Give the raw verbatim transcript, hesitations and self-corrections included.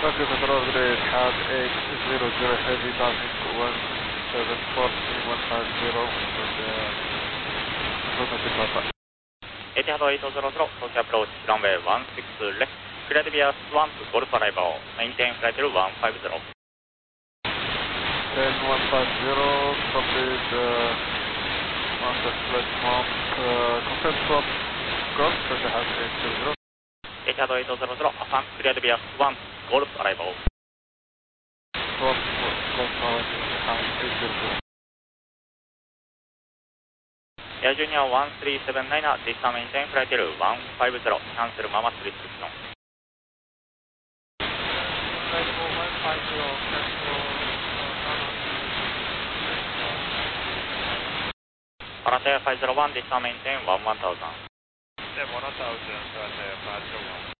Tokyo Control Grid, CAD eight zero zero Heavy Traffic one seven four three one five zero with the Prototype Papa. Etihad eight zero zero, Tokyo Approach, runway one six left, cleared via Swamp, Golf arrival, maintain flight level one five zero. ten one five zero, copied, uh, contact flight Swamp, uh, confirm Swamp, Golf, Etihad eight zero zero. Etihad eight zero zero, affirm, cleared via Swamp, Golf arrival. Swamp, Golf arrival, Etihad eight zero zero. Air Junior one three seven nine, distant maintain flight level one five zero, cancel Mamas restriction. Flight one five zero, cancel Palantir five zero one, distant maintain one one thousand. one thousand, Palantir five zero one.